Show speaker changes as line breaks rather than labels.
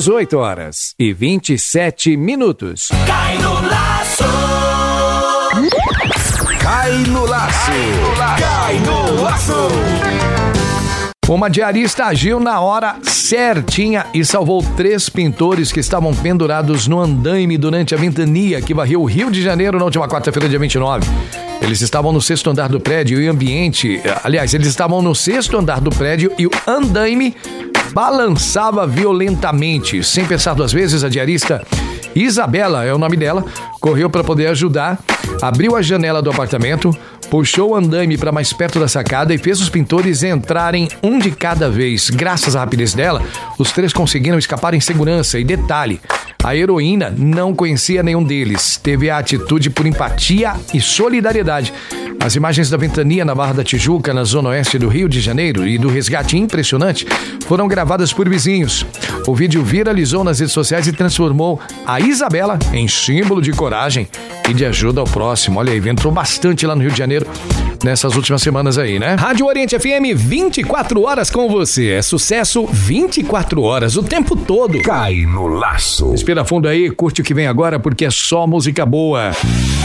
18h27.
Cai no laço.
Cai no laço.
Cai no laço.
Uma diarista agiu na hora certinha e salvou 3 pintores que estavam pendurados no andaime durante a ventania que varreu o Rio de Janeiro na última quarta-feira, dia 29. Eles estavam no 6º andar do prédio e o ambiente... Aliás, eles estavam no 6º andar do prédio e o andaime balançava violentamente. Sem pensar 2 vezes, a diarista Isabela, é o nome dela, correu para poder ajudar, abriu a janela do apartamento, puxou o andaime para mais perto da sacada e fez os pintores entrarem um de cada vez. Graças à rapidez dela, os 3 conseguiram escapar em segurança. E detalhe, a heroína não conhecia nenhum deles. Teve a atitude por empatia e solidariedade. As imagens da ventania na Barra da Tijuca, na zona oeste do Rio de Janeiro, e do resgate impressionante foram gravadas por vizinhos. O vídeo viralizou nas redes sociais e transformou a Isabela em símbolo de coragem e de ajuda ao próximo. Olha aí, ventou bastante lá no Rio de Janeiro nessas últimas semanas aí, né? Rádio Oriente FM, 24 horas com você. É sucesso 24 horas, o tempo todo.
Cai no laço.
Respira fundo aí, curte o que vem agora, porque é só música boa.